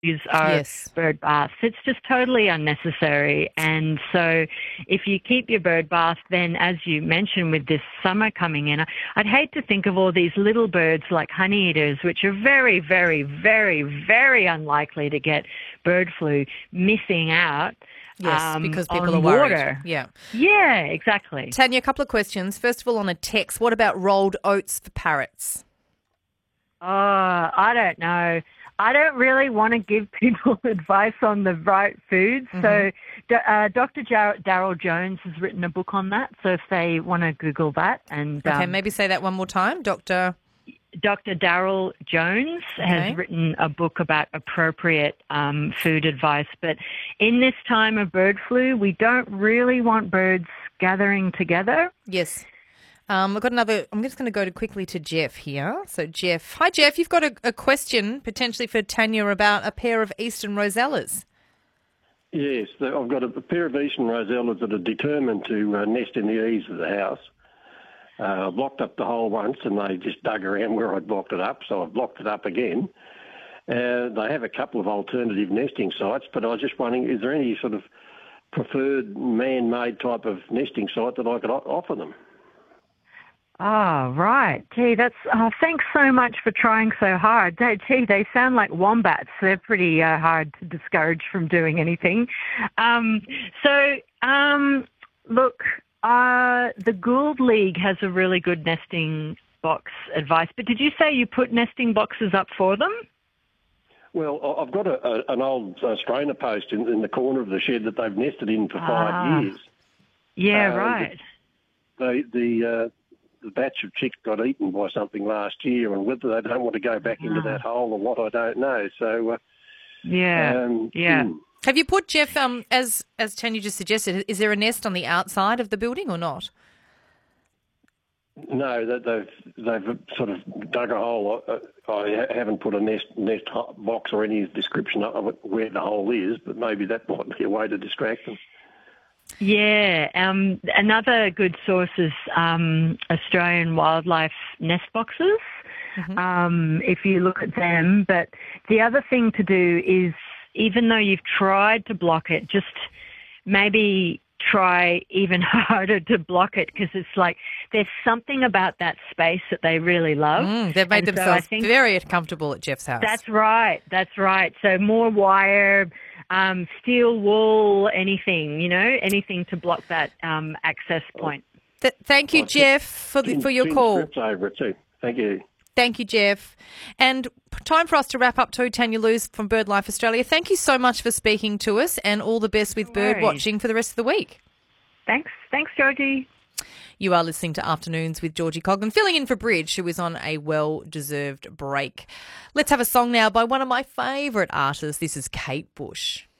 are Yes. bird baths. It's just totally unnecessary. And so if you keep your bird bath, then as you mentioned with this summer coming in, I'd hate to think of all these little birds like honey eaters, which are very, very, very, very unlikely to get bird flu, missing out Yes, because people are on worried. water. Yeah. Yeah, exactly. Tanya, a couple of questions. First of all, on a text, what about rolled oats for parrots? Oh, I don't know. I don't really want to give people advice on the right foods. So Dr. Darryl Jones has written a book on that. So if they want to Google that. And Okay, maybe say that one more time, Doctor. Dr. Darryl Jones has written a book about appropriate food advice. But in this time of bird flu, we don't really want birds gathering together. Yes. I've got another. I'm just going to go quickly to Jeff here. So, Jeff. Hi, Jeff. You've got a question potentially for Tanya about a pair of eastern rosellas. Yes, I've got a pair of eastern rosellas that are determined to nest in the eaves of the house. I blocked up the hole once and they just dug around where I'd blocked it up, so I've blocked it up again. They have a couple of alternative nesting sites, but I was just wondering, is there any sort of preferred man-made type of nesting site that I could offer them? Oh, right. Gee, thanks so much for trying so hard. They sound like wombats. They're pretty hard to discourage from doing anything. Look, the Gould League has a really good nesting box advice. But did you say you put nesting boxes up for them? Well, I've got an old strainer post in the corner of the shed that they've nested in for 5 years. Yeah, right. The batch of chicks got eaten by something last year, and whether they don't want to go back into that hole or what, I don't know. So, Have you put, Jeff, as Tanya just suggested, is there a nest on the outside of the building or not? No, they've sort of dug a hole. I haven't put a nest box or any description of it where the hole is, but maybe that might be a way to distract them. Yeah, another good source is Australian wildlife nest boxes, if you look at them. But the other thing to do is, even though you've tried to block it, just maybe try even harder to block it, because it's like there's something about that space that they really love. They've made themselves very comfortable at Jeff's house. That's right. So more wire, steel wool, anything to block that access point. Thank you, Jeff, for your call. Over it too. Thank you. Thank you, Jeff. And time for us to wrap up too. Tanya Lewis from BirdLife Australia, thank you so much for speaking to us, and all the best with bird watching for the rest of the week. Thanks, Georgie. You are listening to Afternoons with Georgie Coglan, filling in for Bridge, who is on a well-deserved break. Let's have a song now by one of my favourite artists. This is Kate Bush.